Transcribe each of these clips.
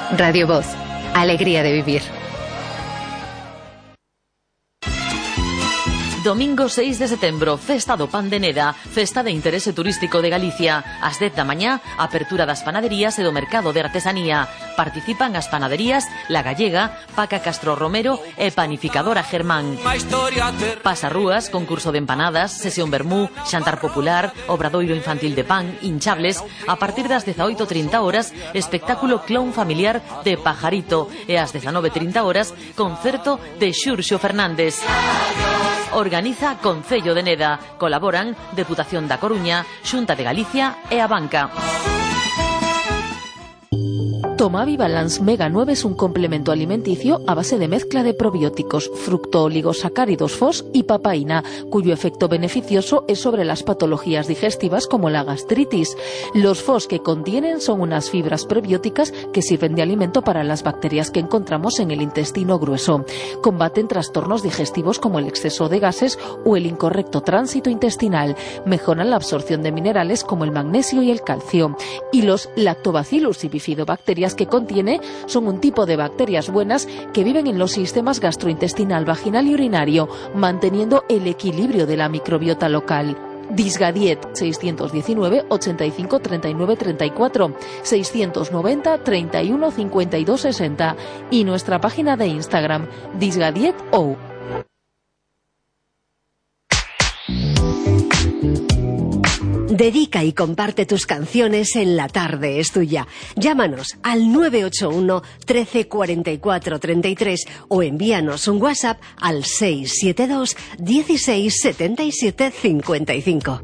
Radio Voz, alegría de vivir. Domingo 6 de setembro, Festa do Pan de Neda, Festa de Interese Turístico de Galicia. Ás 10 da mañá, apertura das panaderías e do mercado de artesanía. Participan as panaderías La Gallega, Paca Castro Romero e Panificadora Germán. Pasarrúas, concurso de empanadas, sesión vermú, xantar popular, obradoiro infantil de pan, hinchables. A partir das 18:30 horas, espectáculo clown familiar de Pajarito. E ás 19:30 concerto de Xurxo Fernández. Organiza Concello de Neda. Colaboran Deputación da Coruña, Xunta de Galicia e a Banca. Tomavi Balance Mega 9 es un complemento alimenticio a base de mezcla de probióticos, fructooligosacáridos FOS y papaína, cuyo efecto beneficioso es sobre las patologías digestivas como la gastritis. Los FOS que contienen son unas fibras prebióticas que sirven de alimento para las bacterias que encontramos en el intestino grueso. Combaten trastornos digestivos como el exceso de gases o el incorrecto tránsito intestinal. Mejoran la absorción de minerales como el magnesio y el calcio. Y los Lactobacillus y bifidobacterias que contiene son un tipo de bacterias buenas que viven en los sistemas gastrointestinal, vaginal y urinario, manteniendo el equilibrio de la microbiota local. Disgadiet 619 85 39 34 690 31 52 60 y nuestra página de Instagram disgadietou. Dedica y comparte tus canciones en La Tarde es Tuya. Llámanos al 981 13 44 33 o envíanos un WhatsApp al 672 16 77 55.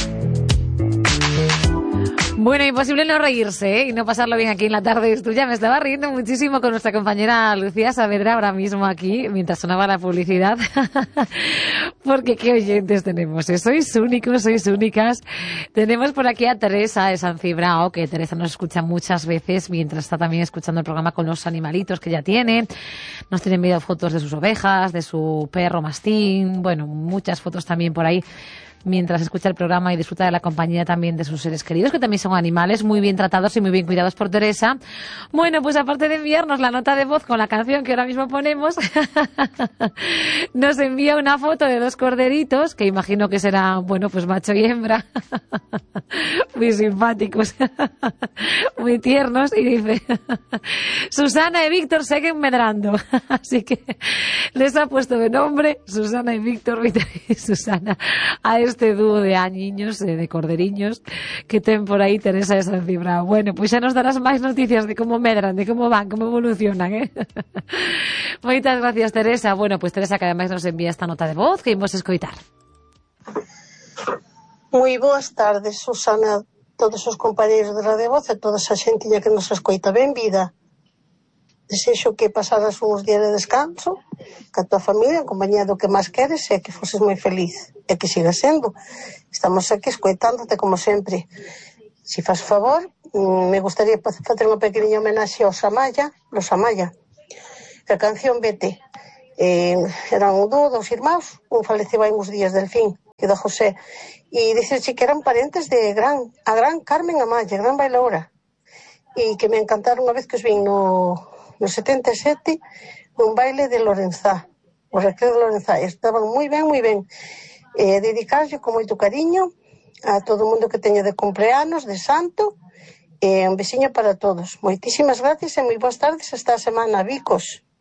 Bueno, imposible no reírse, y no pasarlo bien aquí en La Tarde es Tuya. Me estaba riendo muchísimo con nuestra compañera Lucía Saavedra ahora mismo aquí, mientras sonaba la publicidad. Porque qué oyentes tenemos, sois únicos, sois únicas. Tenemos por aquí a Teresa de San Cibrao, que Teresa nos escucha muchas veces mientras está también escuchando el programa con los animalitos que ya tiene. Nos tiene enviado fotos de sus ovejas, de su perro mastín, bueno, muchas fotos también por ahí, mientras escucha el programa y disfruta de la compañía también de sus seres queridos, que también son animales muy bien tratados y muy bien cuidados por Teresa. Bueno, pues aparte de enviarnos la nota de voz con la canción que ahora mismo ponemos, nos envía una foto de dos corderitos, que imagino que serán, bueno, pues macho y hembra, muy simpáticos, muy tiernos, y dice, Susana y Víctor siguen medrando, así que les ha puesto de nombre Susana y Víctor y Susana a este dúo de añiños, de corderiños que ten por aí Teresa de San Cibrao. Bueno, pois xa nos darás máis noticias de como medran, de como van, como evolucionan, Moitas gracias, Teresa. Bueno, pois Teresa, que ademais nos envía esta nota de voz que imos escoitar. Moi boas tardes, Susana, todos os compañeiros de Radio Voz e toda esa xentiña que nos escoita. Ben vida. Desexo que pasaras uns días de descanso ca tua familia, en compañía do que máis queres, e que foses moi feliz, e que sigas sendo. Estamos aquí escoitándote como sempre. Si faz favor, me gustaría facer unha pequeniña homenaxe aos Amaya, los Amaya. A canción Vete. Eran un dúo, dos irmãos, un faleceu hai uns días del fin, que da José, e dicerche que eran parentes de a gran Carmen Amaya, gran bailaora, e que me encantaron unha vez que os vin no 77, un baile de Lorenzá, o recreo de Lorenzá. Estaban moi ben, moi ben. Dedicarlle con moito cariño a todo o mundo que teño de cumpleanos, de santo, un besiño para todos. Moitísimas gracias e moi boas tardes esta semana, Vicos.